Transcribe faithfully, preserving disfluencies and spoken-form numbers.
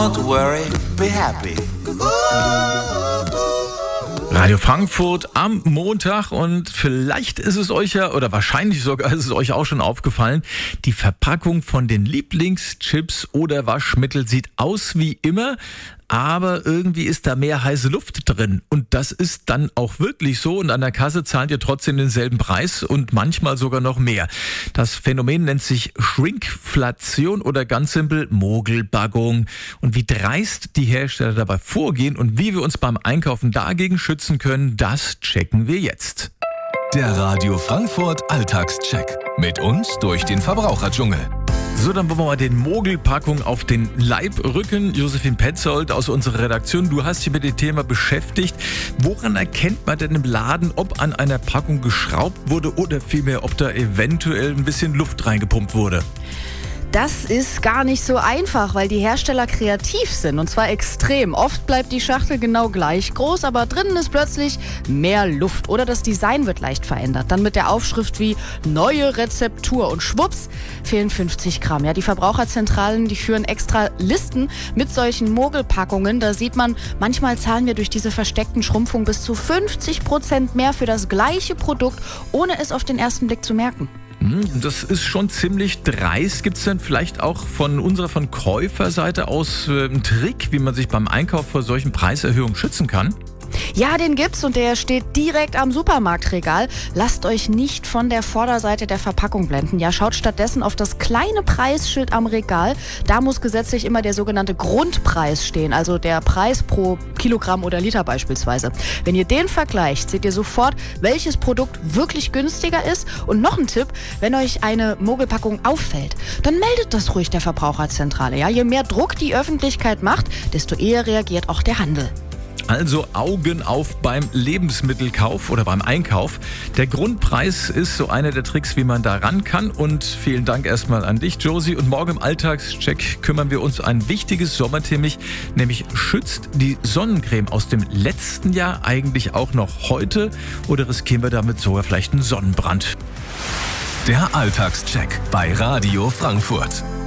Don't worry, be happy. Radio Frankfurt am Montag, und vielleicht ist es euch ja, oder wahrscheinlich sogar ist es euch auch schon aufgefallen, die Verpackung von den Lieblingschips oder Waschmittel sieht aus wie immer, aber irgendwie ist da mehr heiße Luft drin. Und das ist dann auch wirklich so. Und an der Kasse zahlt ihr trotzdem denselben Preis und manchmal sogar noch mehr. Das Phänomen nennt sich Shrinkflation oder ganz simpel Mogelpackung. Und wie dreist die Hersteller dabei vorgehen und wie wir uns beim Einkaufen dagegen schützen können, das checken wir jetzt. Der Radio Frankfurt Alltagscheck. Mit uns durch den Verbraucherdschungel. So, dann wollen wir mal den Mogelpackung auf den Leib rücken. Josephine Petzold aus unserer Redaktion, du hast dich mit dem Thema beschäftigt. Woran erkennt man denn im Laden, ob an einer Packung geschraubt wurde oder vielmehr, ob da eventuell ein bisschen Luft reingepumpt wurde? Das ist gar nicht so einfach, weil die Hersteller kreativ sind, und zwar extrem. Oft bleibt die Schachtel genau gleich groß, aber drinnen ist plötzlich mehr Luft oder das Design wird leicht verändert. Dann mit der Aufschrift wie neue Rezeptur und schwupps fehlen fünfzig Gramm. Ja, die Verbraucherzentralen, die führen extra Listen mit solchen Mogelpackungen. Da sieht man, manchmal zahlen wir durch diese versteckten Schrumpfungen bis zu fünfzig Prozent mehr für das gleiche Produkt, ohne es auf den ersten Blick zu merken. Das ist schon ziemlich dreist. Gibt es denn vielleicht auch von unserer von Käuferseite aus äh, einen Trick, wie man sich beim Einkauf vor solchen Preiserhöhungen schützen kann? Ja, den gibt's und der steht direkt am Supermarktregal. Lasst euch nicht von der Vorderseite der Verpackung blenden. Ja, schaut stattdessen auf das kleine Preisschild am Regal. Da muss gesetzlich immer der sogenannte Grundpreis stehen, also der Preis pro Kilogramm oder Liter beispielsweise. Wenn ihr den vergleicht, seht ihr sofort, welches Produkt wirklich günstiger ist. Und noch ein Tipp, wenn euch eine Mogelpackung auffällt, dann meldet das ruhig der Verbraucherzentrale. Ja, je mehr Druck die Öffentlichkeit macht, desto eher reagiert auch der Handel. Also Augen auf beim Lebensmittelkauf oder beim Einkauf. Der Grundpreis ist so einer der Tricks, wie man da ran kann. Und vielen Dank erstmal an dich, Josie. Und morgen im Alltagscheck kümmern wir uns um ein wichtiges Sommerthema, nämlich schützt die Sonnencreme aus dem letzten Jahr eigentlich auch noch heute oder riskieren wir damit sogar vielleicht einen Sonnenbrand? Der Alltagscheck bei Radio Frankfurt.